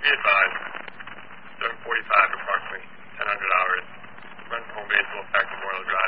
Be advised, 7:45 approximately, 1000 hours. Run home base will affect Memorial Drive.